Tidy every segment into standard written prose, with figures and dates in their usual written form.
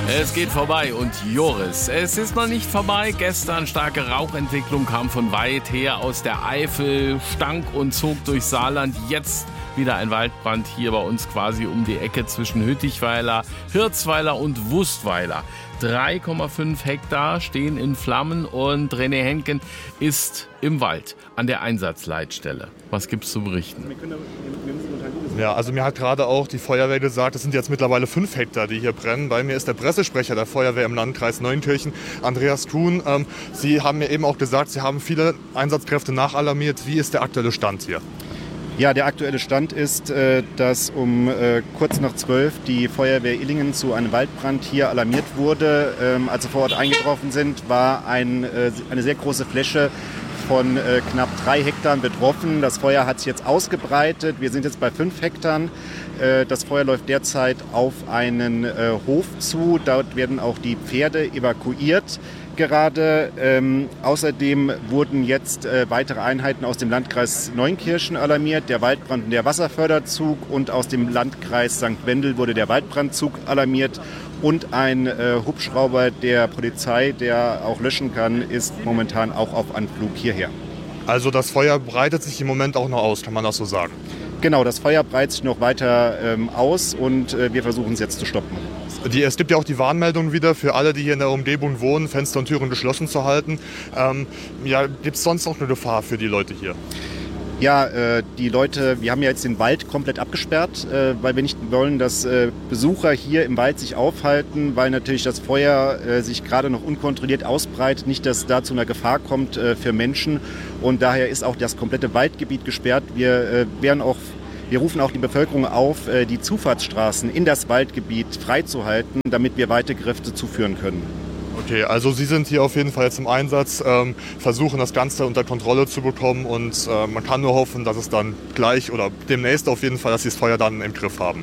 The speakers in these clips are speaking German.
Es geht vorbei und Joris, es ist noch nicht vorbei. Gestern starke Rauchentwicklung kam von weit her aus der Eifel, stank und zog durch Saarland. Jetzt wieder ein Waldbrand hier bei uns quasi um die Ecke zwischen Hüttichweiler, Hirzweiler und Wustweiler. 3,5 Hektar stehen in Flammen und René Henken ist im Wald an der Einsatzleitstelle. Was gibt's zu berichten? Ja, also mir hat gerade auch die Feuerwehr gesagt, es sind jetzt mittlerweile 5 Hektar, die hier brennen. Bei mir ist der Pressesprecher der Feuerwehr im Landkreis Neunkirchen, Andreas Kuhn. Sie haben mir eben auch gesagt, Sie haben viele Einsatzkräfte nachalarmiert. Wie ist der aktuelle Stand hier? Ja, der aktuelle Stand ist, dass um kurz nach 12 die Feuerwehr Illingen zu einem Waldbrand hier alarmiert wurde. Als wir vor Ort eingetroffen sind, war eine sehr große Fläche von knapp 3 Hektar betroffen. Das Feuer hat sich jetzt ausgebreitet. Wir sind jetzt bei 5 Hektar. Das Feuer läuft derzeit auf einen Hof zu. Dort werden auch die Pferde evakuiert gerade. Außerdem wurden jetzt weitere Einheiten aus dem Landkreis Neunkirchen alarmiert, der Waldbrand- und der Wasserförderzug, und aus dem Landkreis St. Wendel wurde der Waldbrandzug alarmiert, und ein Hubschrauber der Polizei, der auch löschen kann, ist momentan auch auf Anflug hierher. Also das Feuer breitet sich im Moment auch noch aus, kann man das so sagen? Genau, das Feuer breitet sich noch weiter aus und wir versuchen es jetzt zu stoppen. Es gibt ja auch die Warnmeldung wieder für alle, die hier in der Umgebung wohnen, Fenster und Türen geschlossen zu halten. Gibt es sonst noch eine Gefahr für die Leute hier? Ja, die Leute, wir haben ja jetzt den Wald komplett abgesperrt, weil wir nicht wollen, dass Besucher hier im Wald sich aufhalten, weil natürlich das Feuer sich gerade noch unkontrolliert ausbreitet, nicht, dass da zu einer Gefahr kommt für Menschen, und daher ist auch das komplette Waldgebiet gesperrt. Wir rufen auch die Bevölkerung auf, die Zufahrtsstraßen in das Waldgebiet freizuhalten, damit wir weitere Kräfte zuführen können. Okay, also Sie sind hier auf jeden Fall jetzt im Einsatz, versuchen das Ganze unter Kontrolle zu bekommen, und man kann nur hoffen, dass es dann gleich oder demnächst auf jeden Fall, dass Sie das Feuer dann im Griff haben.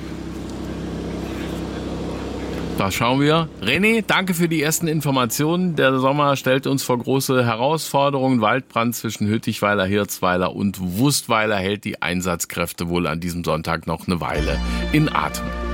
Da schauen wir. René, danke für die ersten Informationen. Der Sommer stellt uns vor große Herausforderungen. Waldbrand zwischen Hüttichweiler, Hirzweiler und Wustweiler hält die Einsatzkräfte wohl an diesem Sonntag noch eine Weile in Atem.